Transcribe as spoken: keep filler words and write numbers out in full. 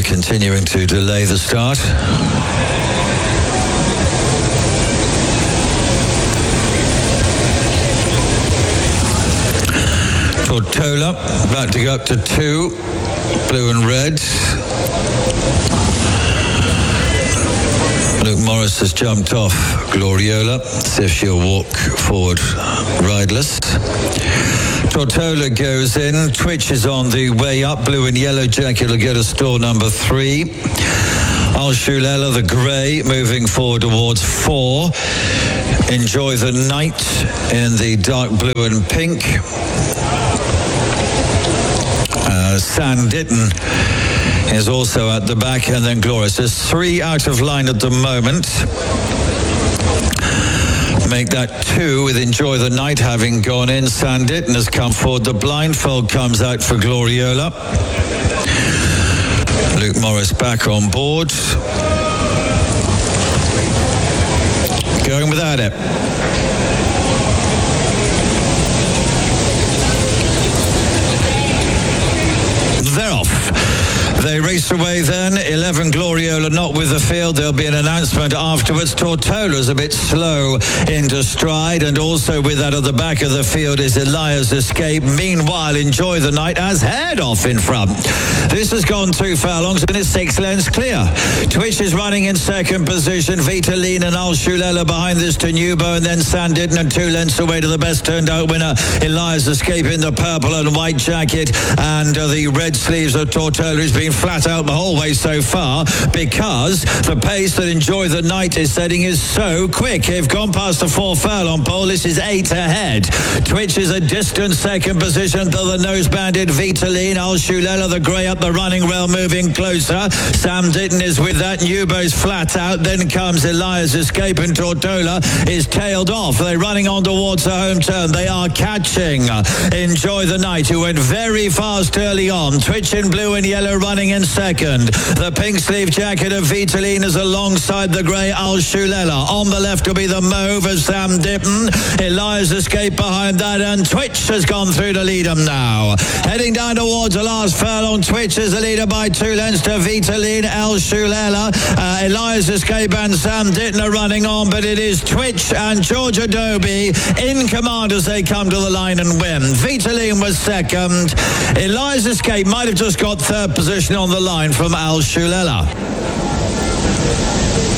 continuing to delay the start. Tortola about to go up to two, blue and red. Luke Morris has jumped off Gloriola. See if she'll walk forward rideless. Tortola goes in. Twitch is on the way up. Blue and yellow jacket will go to store number three. Al Shulela, the grey, moving forward towards four. Enjoy the Night in the dark blue and pink. Uh, San Ditton is also at the back, and then Glorious. There's three out of line at the moment. Make that two with Enjoy the Night having gone in. San Ditton has come forward. The blindfold comes out for Gloriola. Luke Morris back on board. Going without it. They're off. They race away then. eleven Gloriola not with the field. There'll be an announcement afterwards. Tortola's a bit slow into stride, and also with that at the back of the field is Elias Escape. Meanwhile, Enjoy the Night has head off in front. This has gone two furlongs and is six lengths clear. Twitch is running in second position. Vitaline and Al Shulela behind this to Nubo, and then San Ditton and two lengths away to the best turned out winner, Elias Escape in the purple and white jacket, and uh, the red sleeves of Tortola has been flat out the whole way so far, because the pace that Enjoy the Night is setting is so quick. They've gone past the four furlong pole. This is eight ahead. Twitch is a distant second position to the nose banded Vitaline. Al Shulela, the grey up the running rail, moving closer. Sam Ditton is with that. Nubo's flat out. Then comes Elias Escape, and Tortola is tailed off. They're running on towards the home turn. They are catching Enjoy the Night, who went very fast early on. Twitch in blue and yellow running in second. The pink sleeve jacket of Vitaline is alongside the grey Al Shulela. On the left will be the mauve of Sam Ditton. Elias Escape behind that, and Twitch has gone through to lead them now. Heading down towards the last furlong. Twitch is the leader by two lengths to Vitaline, Al Shulela. Uh, Elias Escape and Sam Ditton are running on, but it is Twitch and George Adobe in command as they come to the line and win. Vitaline was second. Elias Escape might have just got third position on the line from Al Shulela.